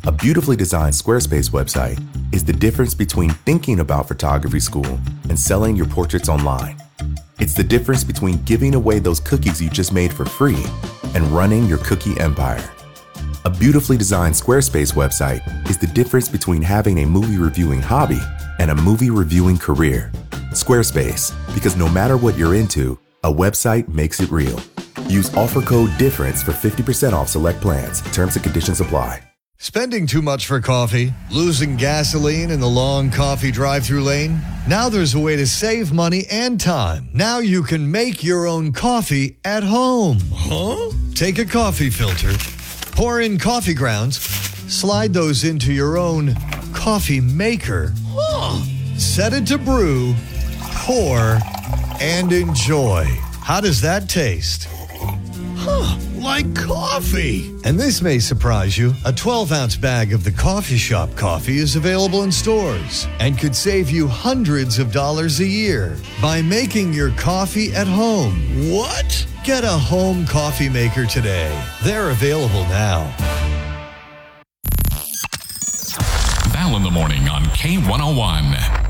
A beautifully designed Squarespace website is the difference between thinking about photography school and selling your portraits online. It's the difference between giving away those cookies you just made for free and running your cookie empire. A beautifully designed Squarespace website is the difference between having a movie reviewing hobby and a movie reviewing career. Squarespace, because no matter what you're into, a website makes it real. Use offer code DIFFERENCE for 50% off select plans. Terms and conditions apply. Spending too much for coffee? Losing gasoline in the long coffee drive-thru lane? Now there's a way to save money and time. Now you can make your own coffee at home. Huh? Take a coffee filter, pour in coffee grounds, slide those into your own coffee maker. Set it to brew, pour, and enjoy. How does that taste? Like coffee. And this may surprise you. A 12-ounce bag of the coffee shop coffee is available in stores and could save you hundreds of dollars a year by making your coffee at home. What? Get a home coffee maker today. They're available now. Val in the morning on K101.